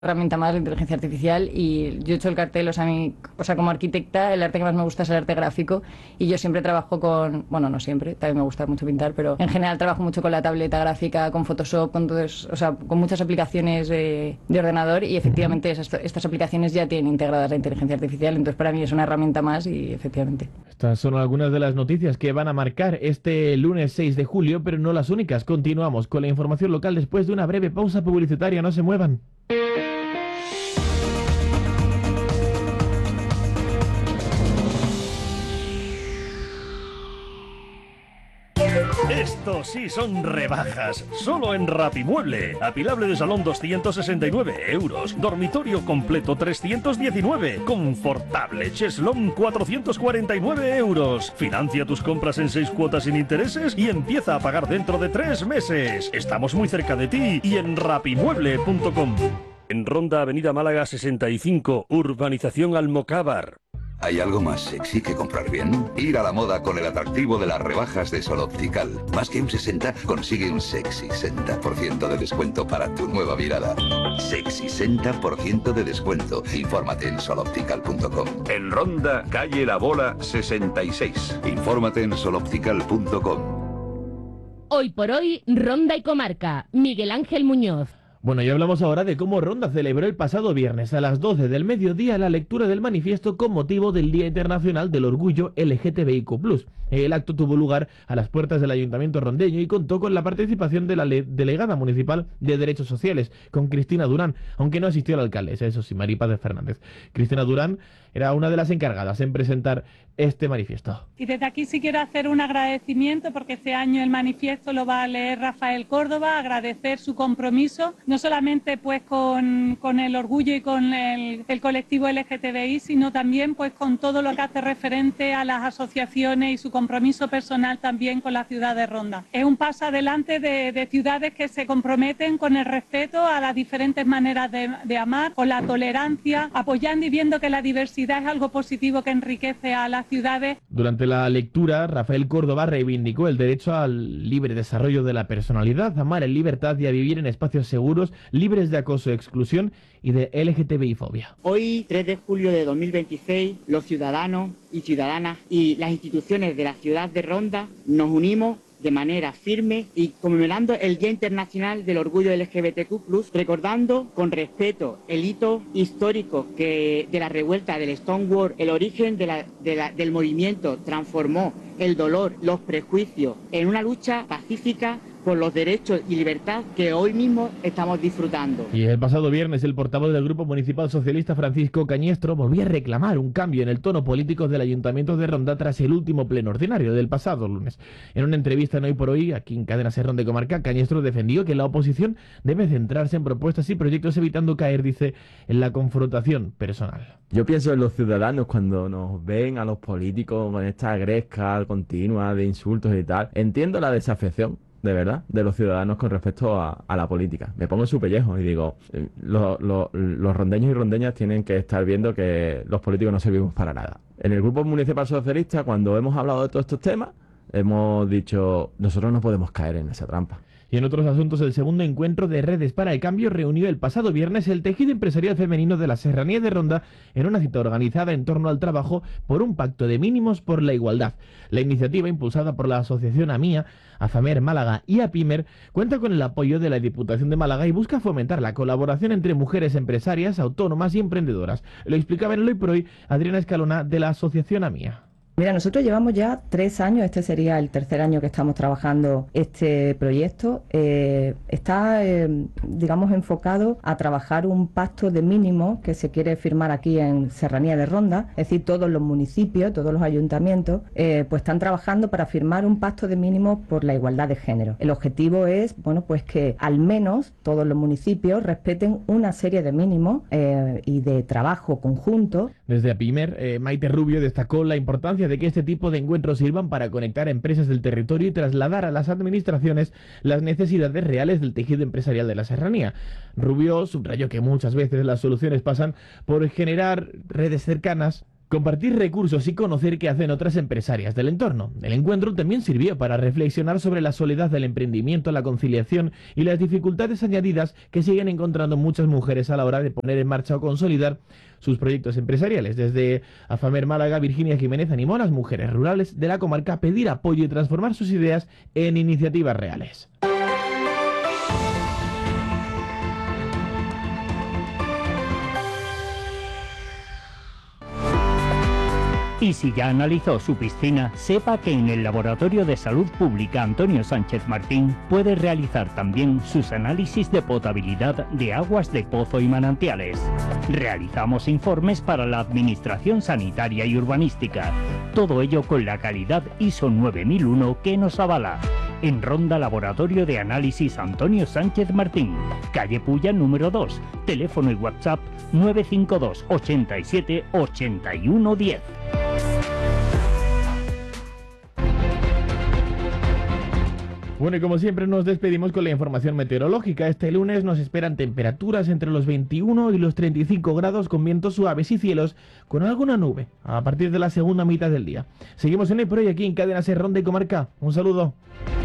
herramienta más la inteligencia artificial y yo he hecho el cartel, como arquitecta el arte que más me gusta es el arte gráfico y yo siempre trabajo con, bueno, no siempre, también me gusta mucho pintar, pero en general trabajo mucho con la tableta gráfica, con Photoshop, con muchas aplicaciones de ordenador y efectivamente estas aplicaciones ya tienen integradas la inteligencia artificial, entonces para mí es una herramienta más y efectivamente. Estas son algunas de las noticias que van a marcar este lunes 6 de julio, pero no las únicas. Continuamos con la información local después de una breve pausa publicitaria. No se muevan. Estos sí son rebajas, solo en Rapimueble. Apilable de salón 269 euros, dormitorio completo 319, confortable cheslón 449 euros. Financia tus compras en 6 cuotas sin intereses y empieza a pagar dentro de 3 meses. Estamos muy cerca de ti y en rapimueble.com. En Ronda, Avenida Málaga 65, Urbanización Almocávar. ¿Hay algo más sexy que comprar bien? Ir a la moda con el atractivo de las rebajas de Sol Optical. Más que un 60, consigue un sexy 60% de descuento para tu nueva mirada. Sexy 60% de descuento. Infórmate en soloptical.com. En Ronda, calle La Bola 66. Infórmate en soloptical.com. Hoy por hoy, Ronda y Comarca. Miguel Ángel Muñoz. Bueno, ya hablamos ahora de cómo Ronda celebró el pasado viernes a las 12 del mediodía la lectura del manifiesto con motivo del Día Internacional del Orgullo LGTBIQ+. El acto tuvo lugar a las puertas del Ayuntamiento rondeño y contó con la participación de la delegada municipal de Derechos Sociales, con Cristina Durán, aunque no asistió el alcalde, eso sí, María Paz de Fernández. Cristina Durán era una de las encargadas en presentar este manifiesto. Y desde aquí sí quiero hacer un agradecimiento porque este año el manifiesto lo va a leer Rafael Córdoba, agradecer su compromiso, no solamente pues con el orgullo y con el colectivo LGTBI, sino también pues con todo lo que hace referente a las asociaciones y su compromiso personal también con la ciudad de Ronda. Es un paso adelante de ciudades que se comprometen con el respeto a las diferentes maneras de amar, con la tolerancia, apoyando y viendo que la diversidad es algo positivo que enriquece a las ciudades. Durante la lectura, Rafael Córdoba reivindicó el derecho al libre desarrollo de la personalidad, a amar en libertad y a vivir en espacios seguros, libres de acoso, exclusión y de LGTBI-fobia. Hoy, 3 de julio de 2026, los ciudadanos y ciudadanas y las instituciones de la ciudad de Ronda nos unimos de manera firme y conmemorando el Día Internacional del Orgullo LGBTQ+, recordando con respeto el hito histórico de la revuelta del Stonewall, el origen del movimiento transformó el dolor, los prejuicios en una lucha pacífica por los derechos y libertad que hoy mismo estamos disfrutando. Y el pasado viernes el portavoz del Grupo Municipal Socialista, Francisco Cañestro, volvió a reclamar un cambio en el tono político del Ayuntamiento de Ronda tras el último pleno ordinario del pasado lunes. En una entrevista en Hoy por Hoy, aquí en Cadena Ser Ronda y Comarca, Cañestro defendió que la oposición debe centrarse en propuestas y proyectos evitando caer, dice, en la confrontación personal. Yo pienso en los ciudadanos cuando nos ven a los políticos con esta gresca continua de insultos y tal. Entiendo la desafección, de verdad, de los ciudadanos con respecto a la política. Me pongo en su pellejo y digo, los rondeños y rondeñas tienen que estar viendo que los políticos no servimos para nada. En el Grupo Municipal Socialista, cuando hemos hablado de todos estos temas, hemos dicho, nosotros no podemos caer en esa trampa. Y en otros asuntos, el segundo encuentro de Redes para el Cambio reunió el pasado viernes el tejido empresarial femenino de la Serranía de Ronda en una cita organizada en torno al trabajo por un pacto de mínimos por la igualdad. La iniciativa, impulsada por la asociación AMIA, AFAMER Málaga y APIMER, cuenta con el apoyo de la Diputación de Málaga y busca fomentar la colaboración entre mujeres empresarias, autónomas y emprendedoras. Lo explicaba en el Hoy por Hoy Adriana Escalona de la asociación AMIA. Mira, nosotros llevamos ya 3 años, este sería el tercer año que estamos trabajando este proyecto. Está, digamos, enfocado a trabajar un pacto de mínimos que se quiere firmar aquí en Serranía de Ronda, es decir, todos los municipios, todos los ayuntamientos, pues están trabajando para firmar un pacto de mínimos por la igualdad de género. El objetivo es, bueno, pues que al menos todos los municipios respeten una serie de mínimos y de trabajo conjunto. Desde APIMER, Maite Rubio destacó la importancia de que este tipo de encuentros sirvan para conectar empresas del territorio y trasladar a las administraciones las necesidades reales del tejido empresarial de la serranía. Rubio subrayó que muchas veces las soluciones pasan por generar redes cercanas Compartir recursos y conocer qué hacen otras empresarias del entorno. El encuentro también sirvió para reflexionar sobre la soledad del emprendimiento, la conciliación y las dificultades añadidas que siguen encontrando muchas mujeres a la hora de poner en marcha o consolidar sus proyectos empresariales. Desde Afamer Málaga, Virginia Jiménez animó a las mujeres rurales de la comarca a pedir apoyo y transformar sus ideas en iniciativas reales. Y si ya analizó su piscina, sepa que en el Laboratorio de Salud Pública Antonio Sánchez Martín puede realizar también sus análisis de potabilidad de aguas de pozo y manantiales. Realizamos informes para la Administración Sanitaria y Urbanística. Todo ello con la calidad ISO 9001 que nos avala. En Ronda, Laboratorio de Análisis Antonio Sánchez Martín, calle Puya número 2, teléfono y WhatsApp 952 87 81 10. Bueno, y como siempre nos despedimos con la información meteorológica. Este lunes nos esperan temperaturas entre los 21 y los 35 grados con vientos suaves y cielos con alguna nube a partir de la segunda mitad del día. Seguimos en el Pro y aquí en Cadena Ser Ronda y Comarca. Un saludo.